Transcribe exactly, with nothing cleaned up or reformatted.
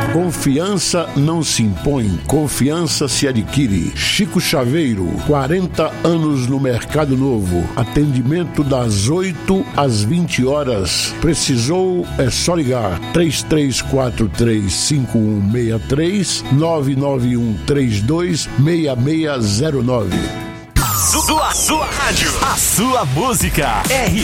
Confiança não se impõe, confiança se adquire. Chico Chaveiro, quarenta anos no Mercado Novo. Atendimento das oito às vinte horas. Precisou, é só ligar. três três quatro três, cinco um seis três, nove nove um três dois, seis seis zero nove. Sua, sua rádio, a sua música. R